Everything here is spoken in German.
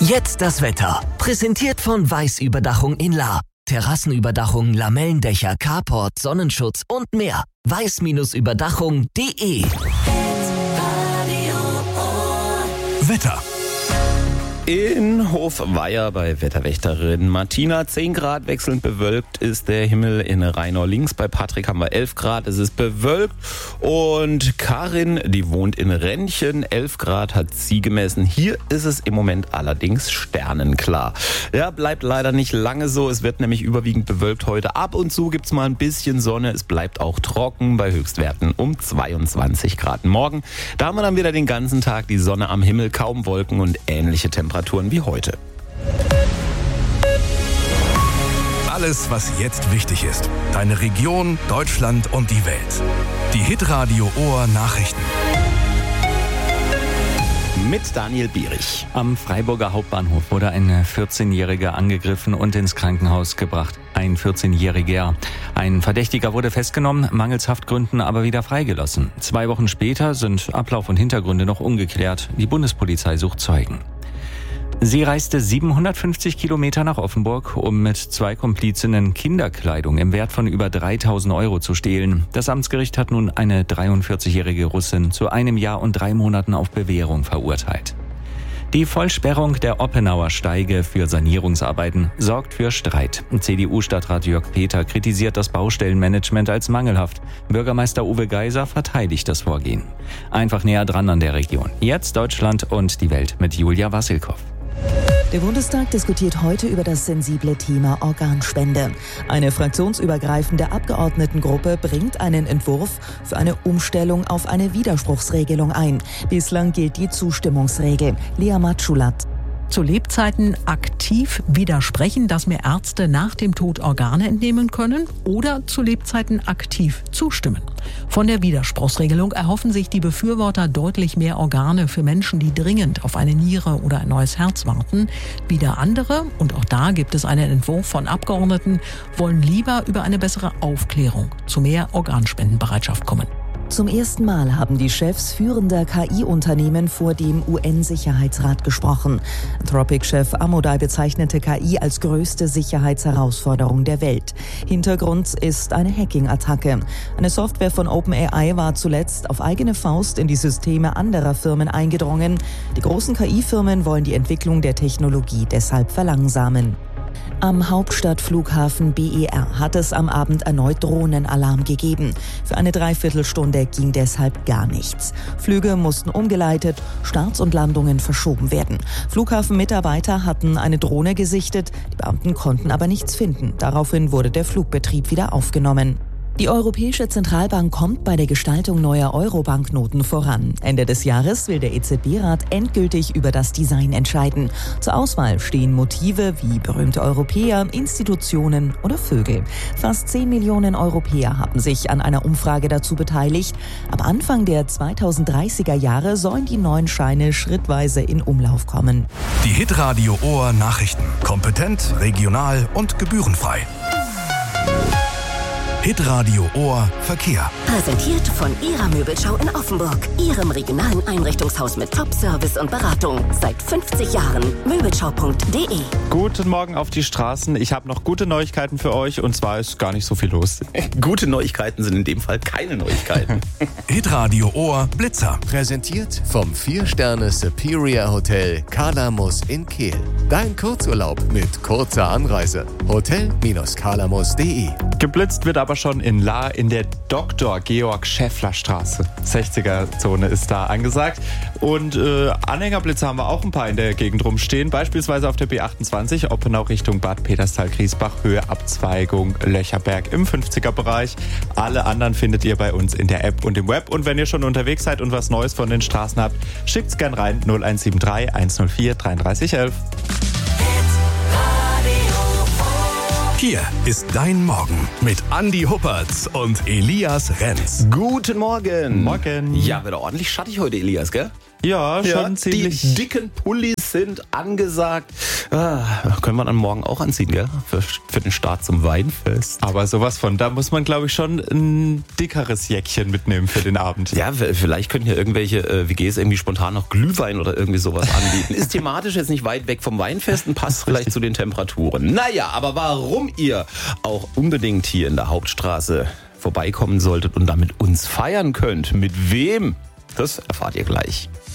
Jetzt das Wetter. Präsentiert von Weiß-Überdachung in Lahr. Terrassenüberdachung, Lamellendächer, Carport, Sonnenschutz und mehr. weiß-überdachung.de. Wetter. In Hofweier bei Wetterwächterin Martina 10 Grad, wechselnd bewölkt ist der Himmel. In Rheinau links bei Patrick haben wir 11 Grad, es ist bewölkt. Und Karin, die wohnt in Rennchen, 11 Grad hat sie gemessen. Hier ist es im Moment allerdings sternenklar. Ja, bleibt leider nicht lange so, es wird nämlich überwiegend bewölkt heute. Ab und zu gibt's mal ein bisschen Sonne, es bleibt auch trocken bei Höchstwerten um 22 Grad. Morgen, da haben wir dann wieder den ganzen Tag die Sonne am Himmel, kaum Wolken und ähnliche Temperaturen wie heute. Alles, was jetzt wichtig ist. Deine Region, Deutschland und die Welt. Die Hitradio Ohr Nachrichten. Mit Daniel Bierich. Am Freiburger Hauptbahnhof wurde ein 14-Jähriger angegriffen und ins Krankenhaus gebracht. Ein 14-Jähriger. Ein Verdächtiger wurde festgenommen, mangels Haftgründen aber wieder freigelassen. 2 Wochen später sind Ablauf und Hintergründe noch ungeklärt. Die Bundespolizei sucht Zeugen. Sie reiste 750 Kilometer nach Offenburg, um mit 2 Komplizinnen Kinderkleidung im Wert von über 3.000 Euro zu stehlen. Das Amtsgericht hat nun eine 43-jährige Russin zu 1 Jahr und 3 Monaten auf Bewährung verurteilt. Die Vollsperrung der Oppenauer Steige für Sanierungsarbeiten sorgt für Streit. CDU-Stadtrat Jörg Peter kritisiert das Baustellenmanagement als mangelhaft. Bürgermeister Uwe Geiser verteidigt das Vorgehen. Einfach näher dran an der Region. Jetzt Deutschland und die Welt mit Julia Wassilkow. Der Bundestag diskutiert heute über das sensible Thema Organspende. Eine fraktionsübergreifende Abgeordnetengruppe bringt einen Entwurf für eine Umstellung auf eine Widerspruchsregelung ein. Bislang gilt die Zustimmungsregel. Lea Matschulat. Zu Lebzeiten aktiv widersprechen, dass mir Ärzte nach dem Tod Organe entnehmen können, oder zu Lebzeiten aktiv zustimmen. Von der Widerspruchsregelung erhoffen sich die Befürworter deutlich mehr Organe für Menschen, die dringend auf eine Niere oder ein neues Herz warten. Wieder andere, und auch da gibt es einen Entwurf von Abgeordneten, wollen lieber über eine bessere Aufklärung zu mehr Organspendenbereitschaft kommen. Zum ersten Mal haben die Chefs führender KI-Unternehmen vor dem UN-Sicherheitsrat gesprochen. Anthropic-Chef Amodei bezeichnete KI als größte Sicherheitsherausforderung der Welt. Hintergrund ist eine Hacking-Attacke. Eine Software von OpenAI war zuletzt auf eigene Faust in die Systeme anderer Firmen eingedrungen. Die großen KI-Firmen wollen die Entwicklung der Technologie deshalb verlangsamen. Am Hauptstadtflughafen BER hat es am Abend erneut Drohnenalarm gegeben. Für eine Dreiviertelstunde ging deshalb gar nichts. Flüge mussten umgeleitet, Starts und Landungen verschoben werden. Flughafenmitarbeiter hatten eine Drohne gesichtet, die Beamten konnten aber nichts finden. Daraufhin wurde der Flugbetrieb wieder aufgenommen. Die Europäische Zentralbank kommt bei der Gestaltung neuer Euro-Banknoten voran. Ende des Jahres will der EZB-Rat endgültig über das Design entscheiden. Zur Auswahl stehen Motive wie berühmte Europäer, Institutionen oder Vögel. Fast 10 Millionen Europäer haben sich an einer Umfrage dazu beteiligt. Ab Anfang der 2030er Jahre sollen die neuen Scheine schrittweise in Umlauf kommen. Die Hitradio Ohr Nachrichten. Kompetent, regional und gebührenfrei. Hitradio Ohr Verkehr. Präsentiert von Ihrer Möbelschau in Offenburg. Ihrem regionalen Einrichtungshaus mit Top-Service und Beratung. Seit 50 Jahren. Möbelschau.de. Guten Morgen auf die Straßen. Ich habe noch gute Neuigkeiten für euch, und zwar ist gar nicht so viel los. Gute Neuigkeiten sind in dem Fall keine Neuigkeiten. Hitradio Ohr Blitzer. Präsentiert vom 4-Sterne Superior Hotel Kalamus in Kehl. Dein Kurzurlaub mit kurzer Anreise. Hotel-kalamus.de. Geblitzt wird aber schon in Lahr in der Dr. Georg Schäffler Straße. 60er-Zone ist da angesagt. Und Anhängerblitze haben wir auch ein paar in der Gegend rumstehen. Beispielsweise auf der B28, Oppenau Richtung Bad Peterstal-Griesbach, Höhe Abzweigung Löcherberg im 50er-Bereich. Alle anderen findet ihr bei uns in der App und im Web. Und wenn ihr schon unterwegs seid und was Neues von den Straßen habt, schickt's gern rein 0173 104 3311. Hier ist dein Morgen mit Andi Huppertz und Elias Renz. Guten Morgen. Morgen. Ja, wird ordentlich schattig heute, Elias, gell? Ja, schon ziemlich. Die dicken Pullis sind angesagt. Können wir dann morgen auch anziehen, gell? Für den Start zum Weinfest. Aber sowas von, da muss man, glaube ich, schon ein dickeres Jäckchen mitnehmen für den Abend. Ja, vielleicht könnten ja irgendwelche WGs irgendwie spontan noch Glühwein oder irgendwie sowas anbieten. Ist thematisch jetzt nicht weit weg vom Weinfest und passt vielleicht zu den Temperaturen. Naja, aber warum ihr auch unbedingt hier in der Hauptstraße vorbeikommen solltet und damit uns feiern könnt, mit wem, das erfahrt ihr gleich.